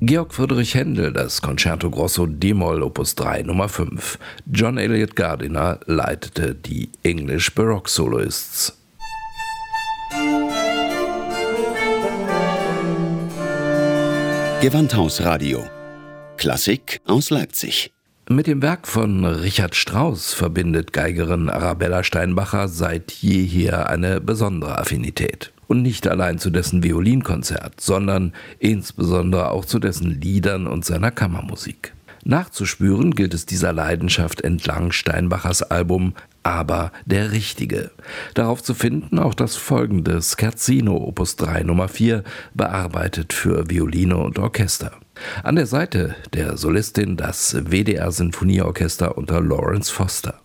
Georg Friedrich Händel, das Concerto Grosso d-Moll Opus 3 Nummer 5. John Elliott Gardiner leitete die English Baroque Soloists. Gewandhausradio. Klassik aus Leipzig. Mit dem Werk von Richard Strauss verbindet Geigerin Arabella Steinbacher seit jeher eine besondere Affinität. Und nicht allein zu dessen Violinkonzert, sondern insbesondere auch zu dessen Liedern und seiner Kammermusik. Nachzuspüren gilt es dieser Leidenschaft entlang Steinbachers Album Aber der Richtige. Darauf zu finden auch das folgende Scherzino Opus 3 Nummer 4, bearbeitet für Violine und Orchester. An der Seite der Solistin das WDR Sinfonieorchester unter Lawrence Foster.